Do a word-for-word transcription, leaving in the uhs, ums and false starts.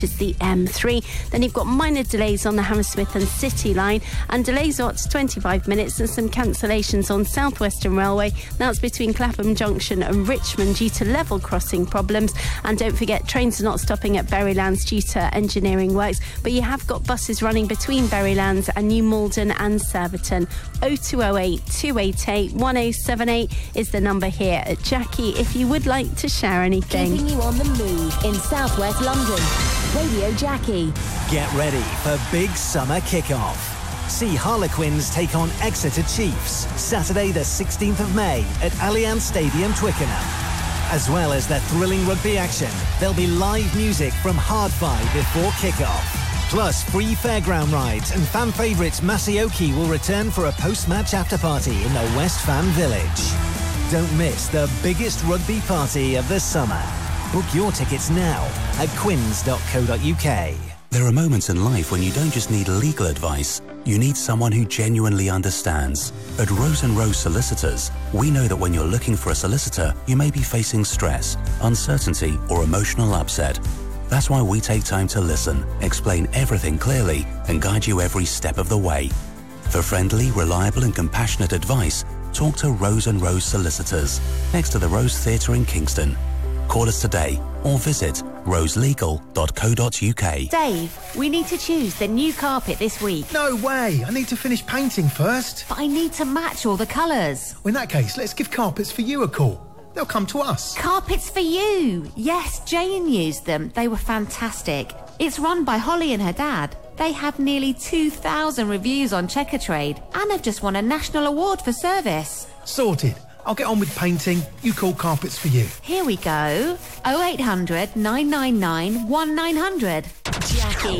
is the M three. Then you've got minor delays on the Hammersmith and City line, and delays are up to twenty-five minutes, and some cancellations on South Western Railway. That's between Clapham Junction and Richmond due to level crossing problems. And don't forget, trains are not stopping at Berrylands due to engineering works, but you have got buses running between Berrylands and New Malden and Surbiton. oh two oh eight, two eight eight, one oh seven eight is the number here at Jackie if you would like to share anything. Keeping you on the move in South West London. Radio Jackie. Get ready for big summer kickoff. See Harlequins take on Exeter Chiefs Saturday the sixteenth of May at Allianz Stadium, Twickenham. As well as the thrilling rugby action, there'll be live music from Hardfi before kickoff. Plus free fairground rides, and fan favourites Masioki will return for a post-match after-party in the West Fan Village. Don't miss the biggest rugby party of the summer. Book your tickets now at quins dot co dot uk. There are moments in life when you don't just need legal advice, you need someone who genuinely understands. At Rose and Rose Solicitors, we know that when you're looking for a solicitor, you may be facing stress, uncertainty, or emotional upset. That's why we take time to listen, explain everything clearly, and guide you every step of the way. For friendly, reliable, and compassionate advice, talk to Rose and Rose Solicitors, next to the Rose Theatre in Kingston. Call us today or visit rose legal dot co dot uk. Dave, we need to choose the new carpet this week. No way! I need to finish painting first. But I need to match all the colours. Well, in that case, let's give Carpets for You a call. They'll come to us. Carpets for You! Yes, Jane used them. They were fantastic. It's run by Holly and her dad. They have nearly two thousand reviews on Checkatrade and have just won a national award for service. Sorted. I'll get on with painting. You call Carpets for You. Here we go. oh eight hundred, nine nine nine, one nine hundred. Jackie.